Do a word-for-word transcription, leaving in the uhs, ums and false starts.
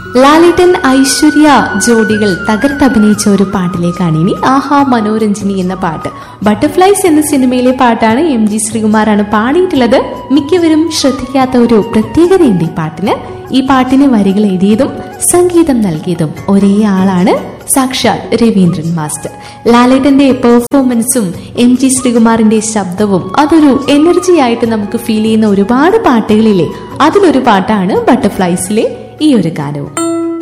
ലാലേട്ടൻ ഐശ്വര്യ ജോഡികൾ തകർത്തഭിനയിച്ച ഒരു പാട്ടിലേക്കാണ് ഇനി. ആഹാ മനോരഞ്ജിനി എന്ന പാട്ട്, ബട്ടർഫ്ലൈസ് എന്ന സിനിമയിലെ പാട്ടാണ്. M G ശ്രീകുമാറാണ് പാടിയിട്ടുള്ളത്. മിക്കവരും ശ്രദ്ധിക്കാത്ത ഒരു പ്രത്യേകതയുണ്ട് ഈ പാട്ടിന്. ഈ പാട്ടിന് വരികൾ എഴുതിയതും സംഗീതം നൽകിയതും ഒരേ ആളാണ്, സാക്ഷാൽ രവീന്ദ്രൻ മാസ്റ്റർ. ലാലേട്ടന്റെ പെർഫോമൻസും എം ജി ശ്രീകുമാറിന്റെ ശബ്ദവും അതൊരു എനർജി ആയിട്ട് നമുക്ക് ഫീൽ ചെയ്യുന്ന ഒരുപാട് പാട്ടുകളിലെ അതിലൊരു പാട്ടാണ് ബട്ടർഫ്ലൈസിലെ ഈ ഒരു ഗാനവും.